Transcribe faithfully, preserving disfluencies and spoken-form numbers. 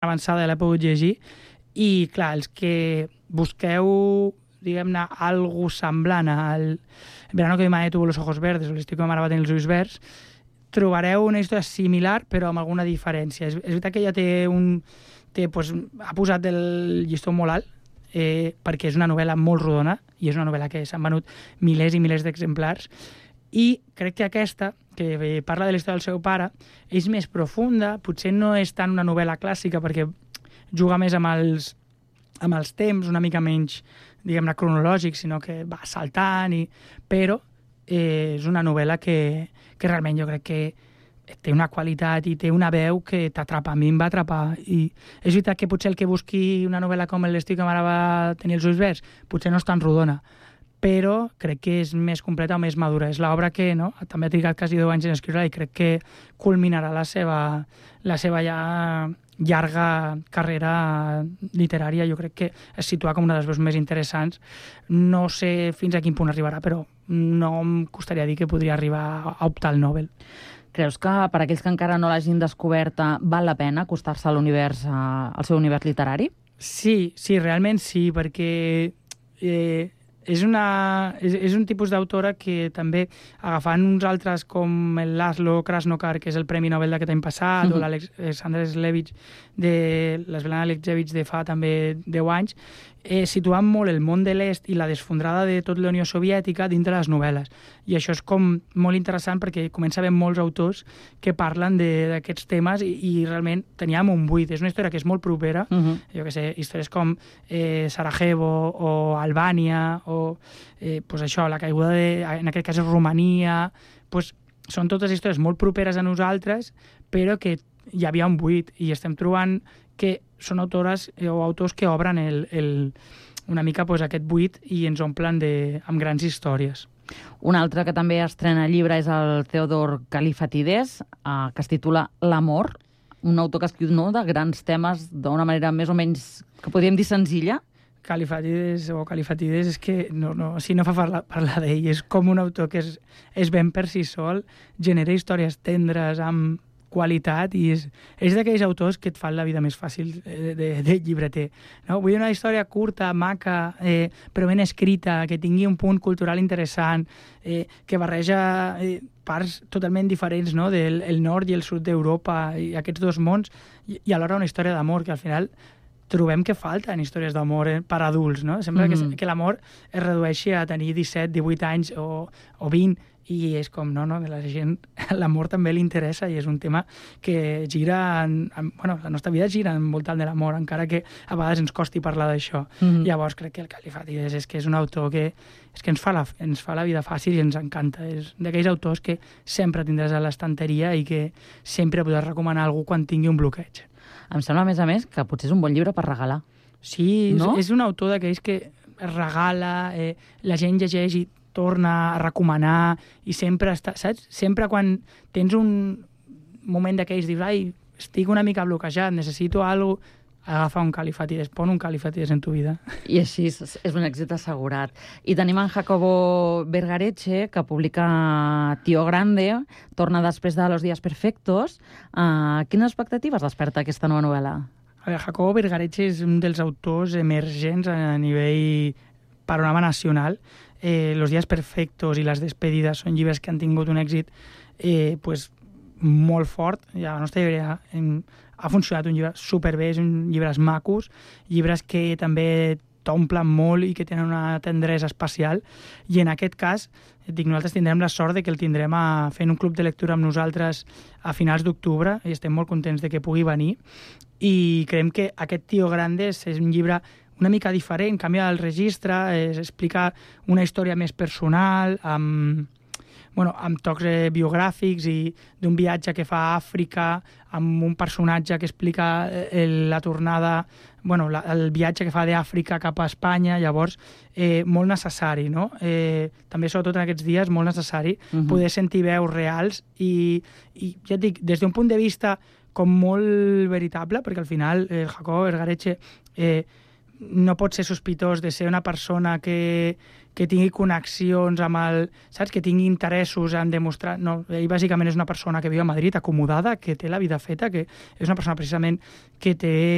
avançada ja l'he pogut llegir, i clar, els que busqueu, diguem-ne, algo semblant al Verano que mi madre tuvo los ojos verdes o l'estiu que ma mare va tenir els ulls verds, trobareu una història similar però amb alguna diferència. És, és veritat que ja té un... Té, pues, ha posat el llistó molt alt, eh, perquè és una novel·la molt rodona i és una novel·la que s'han venut milers i milers d'exemplars, i crec que aquesta, que parla de la història del seu pare, és més profunda, potser no és tant una novel·la clàssica perquè juga més amb els, amb els temps, una mica menys, diguem-ne, cronològic, sinó que va saltant, i... però eh, és una novel·la que, que realment jo crec que té una qualitat i té una veu que t'atrapa. A mi em va atrapar. I és veritat que potser el que busqui una novel·la com l'estiu que mare va tenir els ulls verds potser no és tan rodona, però crec que és més completa o més madura. És l'obra que no, també ha trigat quasi deu anys en escriure i crec que culminarà la seva, la seva ja llarga carrera literària. Jo crec que es situa com una de les veus més interessants. No sé fins a quin punt arribarà, però no em costaria dir que podria arribar a optar al Nobel. Creus que per aquells que encara no l'hagin descoberta val la pena acostar-se a l'univers, al seu univers literari? Sí, sí, realment sí, perquè eh, és, una, és, és un tipus d'autora que també, agafant uns altres com el Laszlo Krasnokar, que és el Premi Nobel d'aquest any passat, mm-hmm. o l'Alexander Slevich, de l'Svetlana Alexievich de fa també deu anys, eh, situant molt el món de l'est i la desfondrada de tot la Unió Soviètica dintre les novel·les. I això és com molt interessant perquè comença a haver molts autors que parlen d'aquests temes i, i realment teníem un buit. És una història que és molt propera, uh-huh. jo què sé, històries com eh, Sarajevo o Albània o eh, pues això, la caiguda de, en aquest cas és Romania, pues, són totes històries molt properes a nosaltres, però que hi havia un buit i estem trobant que són autores o autors que obren el, el, una mica pues, aquest buit i ens omplen de, amb grans històries. Un altre que també estrena llibre és el Theodor Kallifatides, eh, que es titula L'amor, un autor que escriu no, de grans temes d'una manera més o menys, que podríem dir senzilla. Kallifatides o Kallifatides és que no, no, si no fa parlar, parlar d'ell, és com un autor que és, és ben per si sol, genera històries tendres amb qualitat i és, és d'aquells autors que et fan la vida més fàcil de, de, de llibreter. No? Vull una història curta, maca, eh, però ben escrita, que tingui un punt cultural interessant, eh, que barreja eh, parts totalment diferents, no? del el nord i el sud d'Europa i aquests dos mons, i, i alhora una història d'amor que al final trobem que falten històries d'amor eh, per adults, no? Sembla mm-hmm. que, que l'amor es redueixi a tenir disset, divuit anys o, o vint, i és com, no, no, la gent, l'amor també li interessa i és un tema que gira, en, en, bueno, la nostra vida gira envoltant de l'amor, encara que a vegades ens costi parlar d'això. Mm-hmm. Llavors crec que el Kallifatides és que és un autor que, és que ens, fa la, ens fa la vida fàcil i ens encanta. És d'aquells autors que sempre tindràs a l'estanteria i que sempre podràs recomanar a algú quan tingui un bloqueig. Em sembla, a més a més, que potser és un bon llibre per regalar. Sí, no? és, és un autor d'aquells que es regala, eh, la gent llegeix i torna a recomanar i sempre està, saps? Sempre quan tens un moment d'aquells, dius, ai, estic una mica bloquejat, necessito alguna cosa, agafa un Kallifatides, pon un Kallifatides en tu vida. I així és, és un èxit assegurat. I tenim en Jacobo Vergareche, que publica Tío Grande, torna després de Los días perfectos. Uh, quines expectatives desperta aquesta nova novel·la? A veure, Jacobo Vergareche és un dels autors emergents a nivell panorama nacional. Eh, Los días perfectos i Les despedides són llibres que han tingut un èxit eh, pues, molt fort. I a la nostra llibreria hem, ha funcionat un llibre superbé, és un llibres macos, llibres que també t'omplen molt i que tenen una tendresa especial. I en aquest cas, dic, nosaltres tindrem la sort de que el tindrem a, fent un club de lectura amb nosaltres a finals d'octubre i estem molt contents de que pugui venir. I creiem que aquest Tío Grande és un llibre una mica diferent, canvia el registre, es explica una història més personal, amb, bueno, amb tocs eh, biogràfics i d'un viatge que fa a Àfrica, amb un personatge que explica eh, la tornada, bueno, la, el viatge que fa d'Àfrica cap a Espanya, llavors eh, molt necessari, no? Eh, també, sobretot en aquests dies, molt necessari uh-huh. poder sentir veus reals i, i ja et dic, des d'un punt de vista com molt veritable, perquè al final el Jacobo Vergareche eh, no pot ser sospitós de ser una persona que, que tingui connexions amb el... Saps? Que tingui interessos en demostrar... No, ell bàsicament és una persona que viu a Madrid, acomodada, que té la vida feta, que és una persona precisament que té